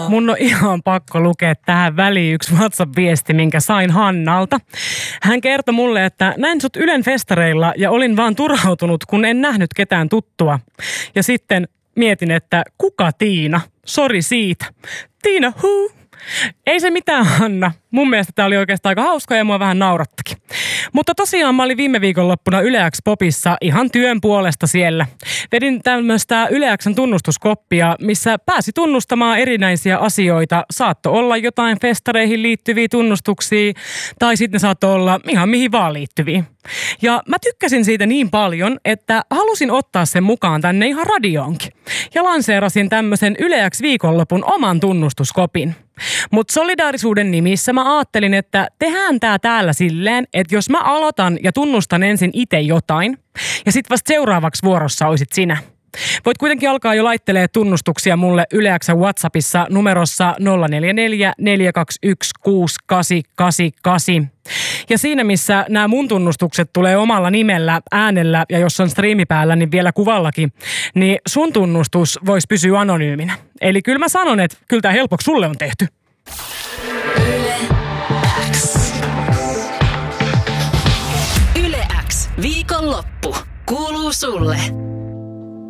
Mun on ihan pakko lukea tähän väliin yksi WhatsApp-viesti, minkä sain Hannalta. Hän kertoi mulle, että näin sut Ylen festareilla ja olin vaan turhautunut, kun en nähnyt ketään tuttua. Ja sitten mietin, että kuka Tiina? Sori siitä. Tiina, huu. Ei se mitään, Hanna. Mun mielestä tää oli oikeastaan aika hauska ja mua vähän naurattakin. Mutta tosiaan mä olin viime viikonloppuna Yle X Popissa ihan työn puolesta siellä. Vedin tämmöistä Yle X:n tunnustuskoppia, missä pääsi tunnustamaan erinäisiä asioita. Saatto olla jotain festareihin liittyviä tunnustuksia tai sitten saattoi olla ihan mihin vaan liittyviä. Ja mä tykkäsin siitä niin paljon, että halusin ottaa sen mukaan tänne ihan radioonkin. Ja lanseerasin tämmöisen Yle X viikonlopun oman tunnustuskopin. Mutta solidaarisuuden nimissä mä ajattelin, että tehdään tää täällä silleen, että jos mä aloitan ja tunnustan ensin itse jotain, ja sit vasta seuraavaksi vuorossa oisit sinä. Voit kuitenkin alkaa jo laittelee tunnustuksia mulle Yle X:n WhatsAppissa numerossa 044 421 6888. Ja siinä, missä nämä mun tunnustukset tulee omalla nimellä, äänellä ja jos on striimi päällä, niin vielä kuvallakin, niin sun tunnustus voisi pysyä anonyyminä. Eli kyllä mä sanon, että kyllä tää helpoksi sulle on tehty. Yle X. Yle X. Viikonloppu. Kuuluu sulle.